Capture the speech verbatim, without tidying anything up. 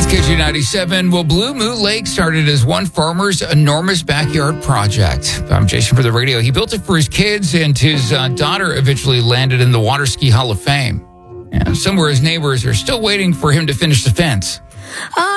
K G ninety-seven. Well, Blue Moon Lake started as one farmer's enormous backyard project. I'm Jason for the radio. He built it for his kids, and his uh, daughter eventually landed in the Water Ski Hall of Fame. And somewhere his neighbors are still waiting for him to finish the fence.